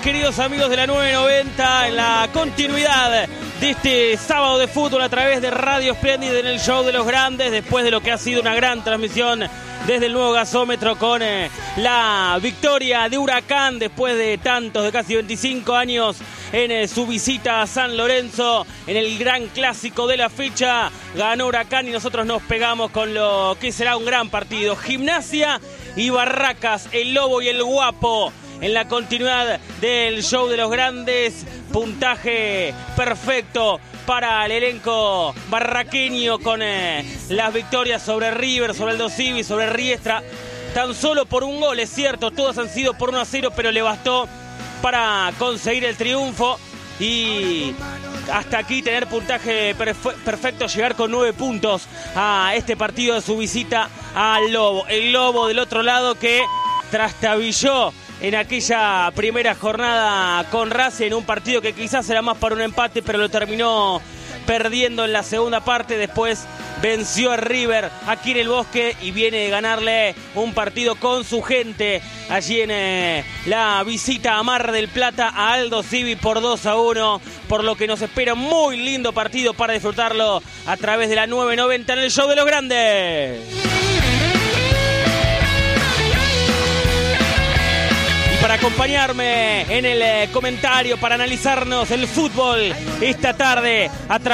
queridos amigos de la 990, en la continuidad de este sábado de fútbol a través de Radio Espléndida en el Show de los Grandes, después de lo que ha sido una gran transmisión desde el nuevo gasómetro con la victoria de Huracán después de casi 25 años en su visita a San Lorenzo, en el gran clásico de la fecha. Ganó Huracán y nosotros nos pegamos con lo que será un gran partido. Gimnasia y Barracas, el Lobo y el Guapo. En la continuidad del Show de los Grandes, puntaje perfecto para el elenco barraqueño con las victorias sobre River, sobre Aldo Civi, sobre Riestra. Tan solo por un gol, es cierto, todas han sido por 1-0, pero le bastó para conseguir el triunfo y hasta aquí tener puntaje perfecto, llegar con 9 puntos a este partido de su visita al Lobo. El Lobo del otro lado que trastabilló en aquella primera jornada con Racing, en un partido que quizás era más para un empate, pero lo terminó perdiendo en la segunda parte. Después venció a River aquí en el Bosque y viene de ganarle un partido con su gente allí en la visita a Mar del Plata a Aldo Civi por 2-1, por lo que nos espera un muy lindo partido para disfrutarlo a través de la 990 en el Show de los Grandes. Para acompañarme en el comentario, para analizarnos el fútbol esta tarde a través